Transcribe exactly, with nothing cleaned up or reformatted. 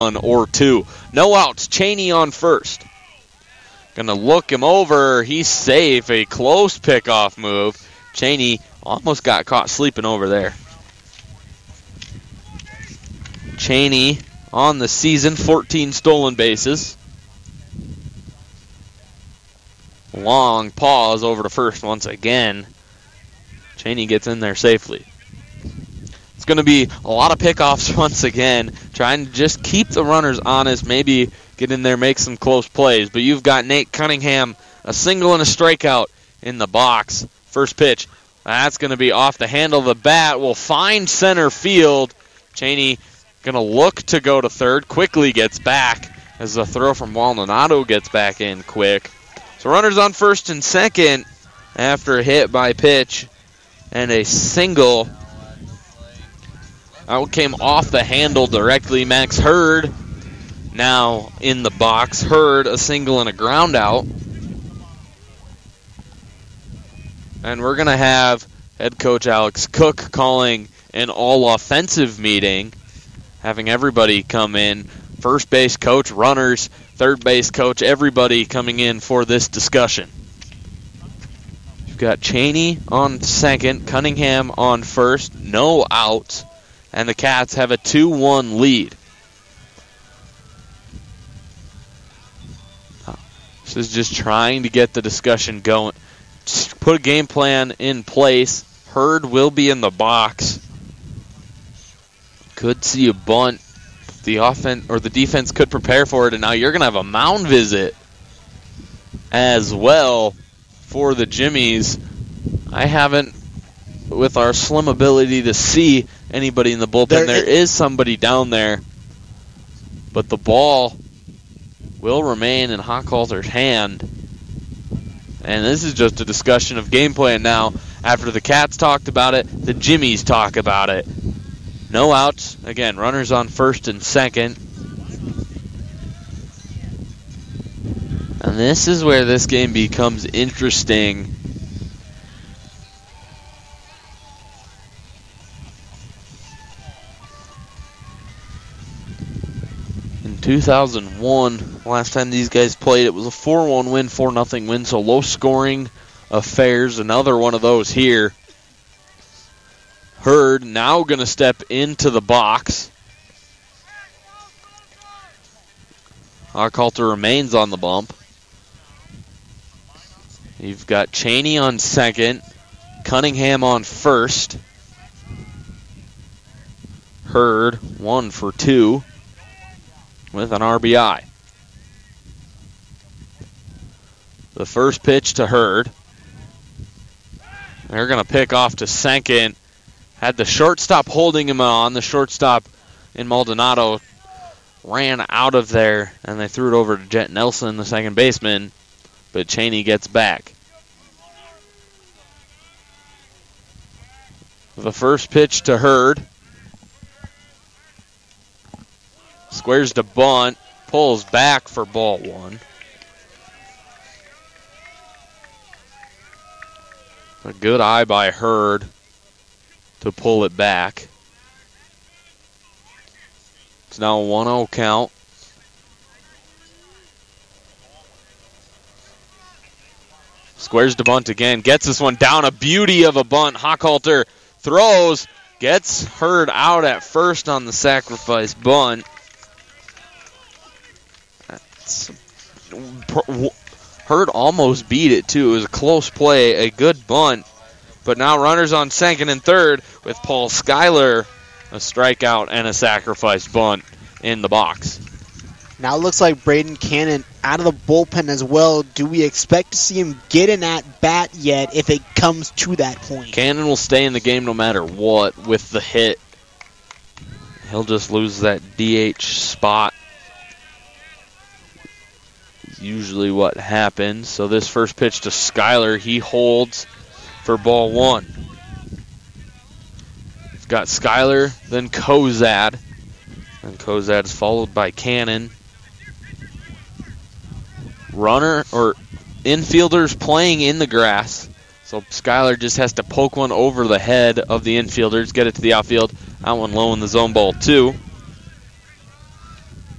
one or two. No outs. Cheney on first. Gonna look him over. He's safe. A close pickoff move. Cheney almost got caught sleeping over there. Cheney on the season, fourteen stolen bases. Long pause over to first once again. Cheney gets in there safely. It's going to be a lot of pickoffs once again, trying to just keep the runners honest, maybe get in there, make some close plays. But you've got Nate Cunningham, a single and a strikeout in the box. First pitch, that's going to be off the handle of the bat. Will find center field. Cheney going to look to go to third, quickly gets back as the throw from Maldonado gets back in quick. So runners on first and second after a hit by pitch and a single. Out came off the handle directly. Max Hurd now in the box. Hurd a single and a ground out. And we're going to have head coach Alex Cook calling an all-offensive meeting, having everybody come in. First base coach, runners, third base coach, everybody coming in for this discussion. You've got Cheney on second, Cunningham on first, no outs. And the Cats have a two one lead. This is just trying to get the discussion going. Just put a game plan in place. Hurd will be in the box. Could see a bunt. The offense or the defense could prepare for it, and now you're going to have a mound visit as well for the Jimmies. I haven't, with our slim ability to see anybody in the bullpen. There, there is somebody down there, but the ball will remain in Hochhalter's hand. And this is just a discussion of game plan now. After the Cats talked about it, the Jimmies talk about it. No outs. Again, runners on first and second. And this is where this game becomes interesting. two thousand one, last time these guys played, it was a four one win, four nothing win, so low-scoring affairs. Another one of those here. Hurd now going to step into the box. Hochhalter remains on the bump. You've got Cheney on second, Cunningham on first. Hurd, one for two with an R B I. The first pitch to Hurd. They're going to pick off to second. Had the shortstop holding him on. The shortstop in Maldonado ran out of there, and they threw it over to Jet Nelson, the second baseman, but Cheney gets back. The first pitch to Hurd. Squares to bunt, pulls back for ball one. A good eye by Hurd to pull it back. It's now a one oh count. Squares to bunt again, gets this one down, a beauty of a bunt. Hochhalter throws, gets Hurd out at first on the sacrifice bunt. Hurd almost beat it, too. It was a close play, a good bunt. But now runners on second and third with Paul Schuyler, a strikeout and a sacrifice bunt in the box. Now it looks like Braden Cannon out of the bullpen as well. Do we expect to see him get an at-bat yet if it comes to that point? Cannon will stay in the game no matter what with the hit. He'll just lose that D H spot. Usually what happens. So this first pitch to Schuyler, he holds for ball one. We've got Schuyler, then Kozad. And Kozad's followed by Cannon. Runner, or infielders playing in the grass. So Schuyler just has to poke one over the head of the infielders, get it to the outfield. That one low in the zone, ball two.